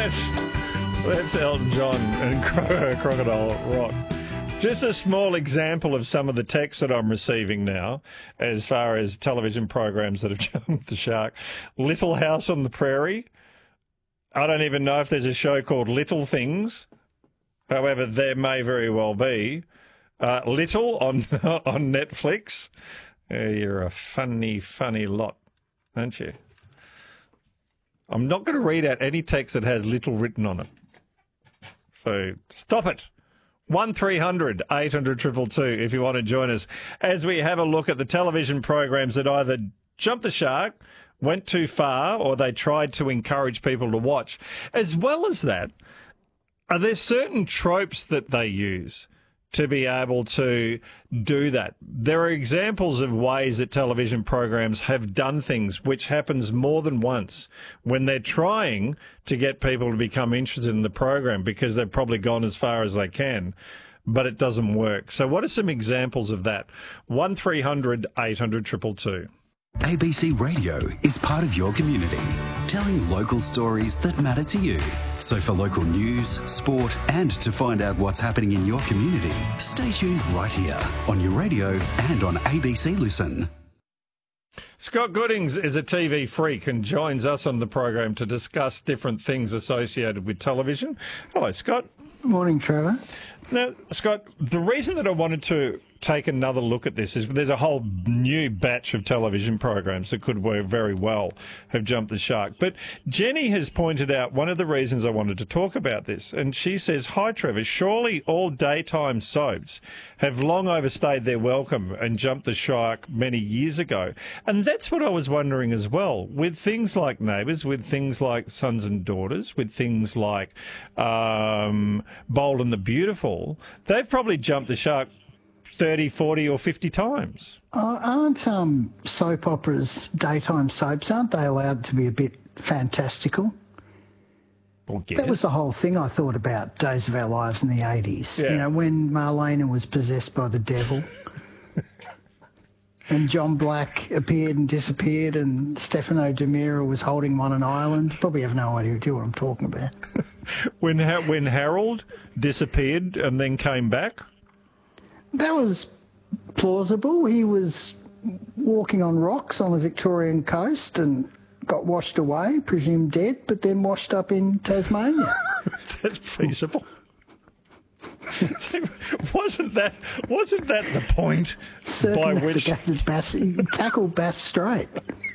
That's Elton John and Crocodile Rock. Just a small example of some of the texts that I'm receiving now as far as television programs that have jumped the shark. Little House on the Prairie. I don't even know if there's a show called Little Things. However, there may very well be. Little on Netflix. You're a funny, funny lot, aren't you? I'm not going to read out any text that has little written on it. So stop it. 1300 800 222 if you want to join us as we have a look at the television programs that either jumped the shark, went too far, or they tried to encourage people to watch. As well as that, are there certain tropes that they use to be able to do that? There are examples of ways that television programs have done things which happens more than once when they're trying to get people to become interested in the program because they've probably gone as far as they can, but it doesn't work. So what are some examples of that? 1300 800 222. ABC Radio is part of your community, telling local stories that matter to you. So for local news, sport, and to find out what's happening in your community, stay tuned right here on your radio and on ABC Listen. Scott Goodings is a TV freak and joins us on the program to discuss different things associated with television. Hello, Scott. Morning, Trevor. Now, Scott, the reason that I wanted to take another look at this is there's a whole new batch of television programs that could very well have jumped the shark. But Jenny has pointed out one of the reasons I wanted to talk about this. And she says, hi, Trevor, surely all daytime soaps have long overstayed their welcome and jumped the shark many years ago. And that's what I was wondering as well. With things like Neighbours, with things like Sons and Daughters, with things like Bold and the Beautiful, they've probably jumped the shark 30, 40 or 50 times. Aren't soap operas, daytime soaps, aren't they allowed to be a bit fantastical? Well, that was the whole thing I thought about Days of Our Lives in the 80s. Yeah. You know, when Marlena was possessed by the devil and John Black appeared and disappeared and Stefano De Mira was holding one on an island. Probably have no idea what I'm talking about. When Harold disappeared and then came back? That was plausible. He was walking on rocks on the Victorian coast and got washed away, presumed dead, but then washed up in Tasmania. That's feasible. wasn't that the point by which he tackled Bass Strait?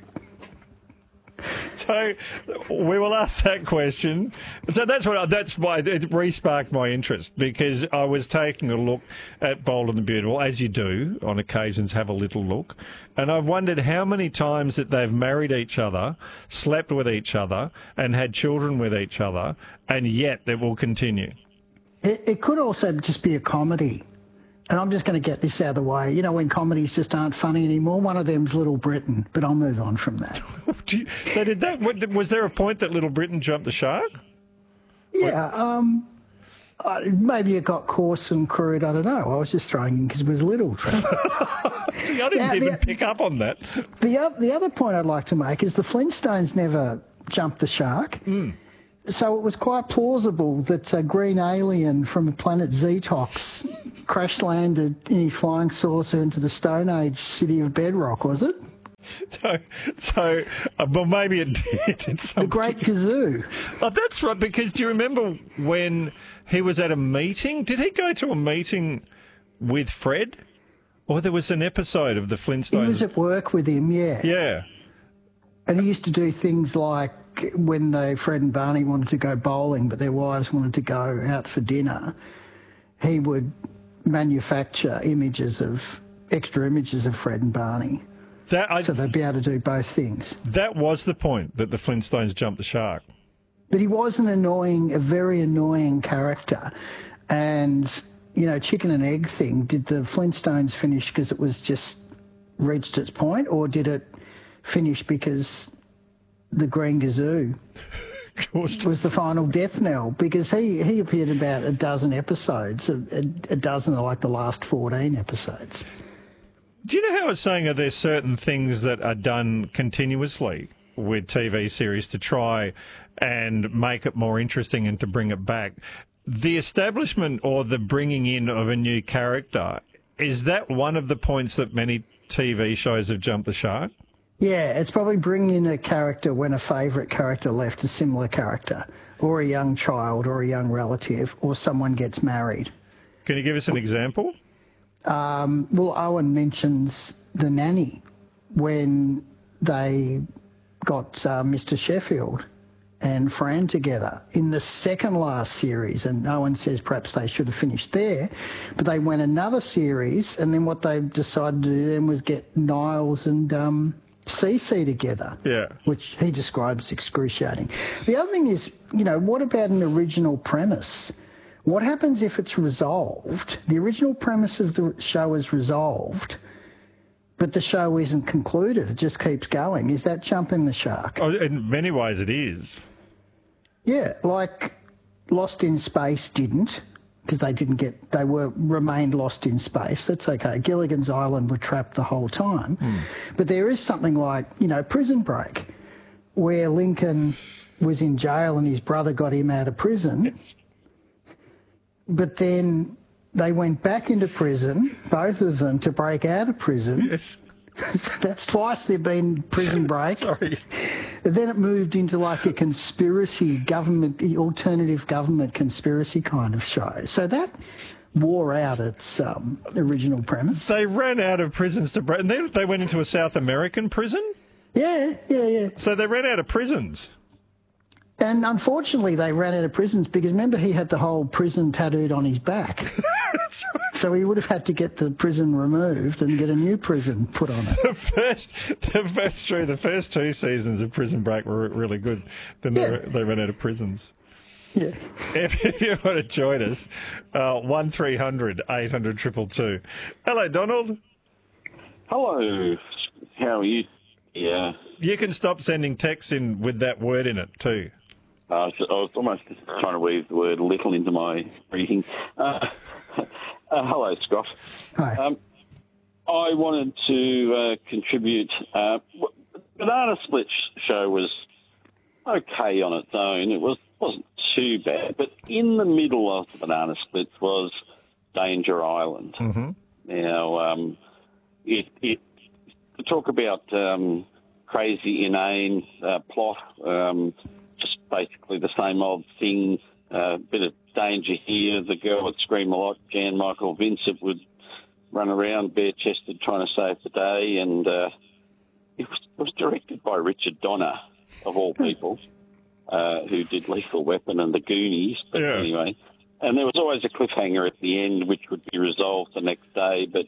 So we will ask that question. So that's why it re-sparked my interest, because I was taking a look at Bold and the Beautiful, as you do on occasions, have a little look, and I've wondered how many times that they've married each other, slept with each other, and had children with each other, and yet it will continue. It could also just be a comedy. And I'm just going to get this out of the way. You know, when comedies just aren't funny anymore, one of them's Little Britain, but I'll move on from that. So was there a point that Little Britain jumped the shark? Yeah, maybe it got coarse and crude, I don't know. I was just throwing in because it was little. See, I didn't even pick up on that. The other point I'd like to make is the Flintstones never jumped the shark. Mm. So it was quite plausible that a green alien from the planet Zetox crash landed in his flying saucer into the Stone Age city of Bedrock, was it? Well, maybe it did. The Great Kazoo. Oh, that's right, because do you remember when he was at a meeting? Did he go to a meeting with Fred? Or there was an episode of the Flintstones? He was at work with him, yeah. Yeah. And he used to do things like when Fred and Barney wanted to go bowling, but their wives wanted to go out for dinner, he would manufacture extra images of Fred and Barney. So they'd be able to do both things. That was the point, that the Flintstones jumped the shark. But he was a very annoying character. And, you know, chicken and egg thing, did the Flintstones finish because it was just reached its point, or did it finish because the Green Gazoo was the final death knell? Because he appeared in about a dozen episodes. A dozen are like the last 14 episodes. Do you know how I was saying, are there certain things that are done continuously with TV series to try and make it more interesting and to bring it back. The establishment or the bringing in of a new character, is that one of the points that many TV shows have jumped the shark? Yeah, it's probably bringing in a character when a favourite character left, a similar character, or a young child or a young relative, or someone gets married. Can you give us an example? Well, Owen mentions The Nanny when they got Mr. Sheffield and Fran together in the second last series, and Owen says perhaps they should have finished there, but they went another series, and then what they decided to do then was get Niles and Cece together, which he describes excruciating. The other thing is, what about an original premise? What happens if it's resolved? The original premise of the show is resolved, but the show isn't concluded. It just keeps going. Is that jumping the shark? Oh, in many ways it is. Yeah, like Lost in Space didn't, because they remained lost in space. That's okay. Gilligan's Island were trapped the whole time. But there is something like, Prison Break, where Lincoln was in jail and his brother got him out of prison. But then they went back into prison, both of them, to break out of prison. Yes. That's twice they've been Prison Break. Sorry. And then it moved into like a conspiracy alternative government conspiracy kind of show. So that wore out its original premise. They ran out of prisons to break, and then they went into a South American prison? Yeah. So they ran out of prisons. And unfortunately, they ran out of prisons because, remember, he had the whole prison tattooed on his back. So he would have had to get the prison removed and get a new prison put on it. The first two seasons of Prison Break were really good. Then they ran out of prisons. Yeah. If you want to join us, 1300 800 222. Hello, Donald. Hello. How are you? Yeah. You can stop sending texts in with that word in it too. I was almost trying to weave the word little into my reading. Hello, Scott. Hi. I wanted to contribute. Banana Split show was okay on its own. It wasn't too bad. But in the middle of the Banana Splits was Danger Island. Mm-hmm. Now, it talk about crazy, inane plot, just basically the same old thing, bit of danger here. The girl would scream a lot. Jan Michael Vincent would run around bare-chested trying to save the day, and it was directed by Richard Donner, of all people, who did Lethal Weapon and The Goonies. But anyway, and there was always a cliffhanger at the end, which would be resolved the next day, but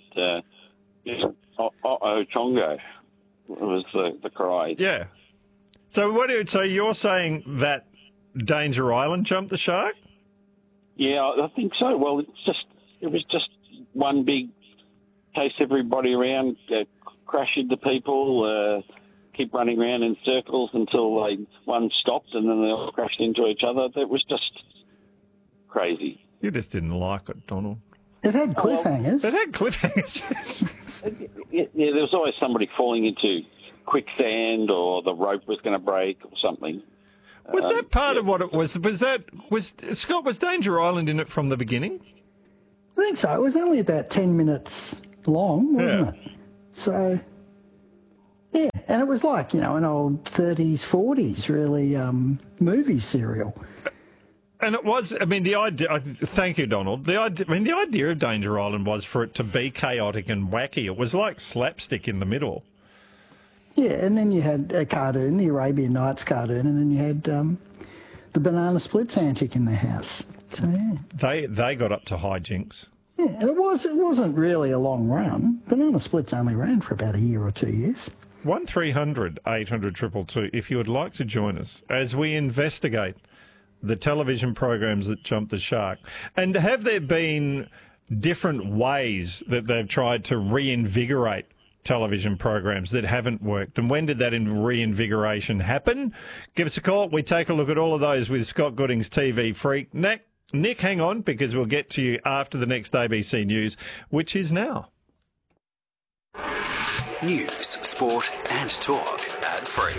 Chongo was the cry. Yeah. So you're saying that Danger Island jumped the shark? Yeah, I think so. Well, it was just one big chase everybody around, crash into people, keep running around in circles until one stopped and then they all crashed into each other. That was just crazy. You just didn't like it, Donald. It had cliffhangers. It had cliffhangers. Yeah, there was always somebody falling into quicksand, or the rope was going to break, or something. Was that part of what it was? Scott, was Danger Island in it from the beginning? I think so. It was only about 10 minutes long, wasn't it? So, yeah. And it was like, an old 30s, 40s, really, movie serial. And it was, the idea, thank you, Donald. The idea of Danger Island was for it to be chaotic and wacky. It was like slapstick in the middle. Yeah, and then you had a cartoon, the Arabian Nights cartoon, and then you had the Banana Splits antic in their house. So, yeah. They got up to hijinks. Yeah, and it wasn't really a long run. Banana Splits only ran for about a year or 2 years. 1300 800 222, if you would like to join us as we investigate the television programs that jumped the shark. And have there been different ways that they've tried to reinvigorate television programs that haven't worked? And when did that reinvigoration happen? Give us a call. We take a look at all of those with Scott Gooding's TV Freak. Nick, hang on, because we'll get to you after the next ABC News, which is now. News, sport and talk at ad-free.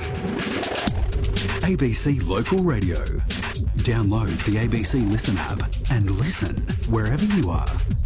ABC Local Radio. Download the ABC Listen app and listen wherever you are.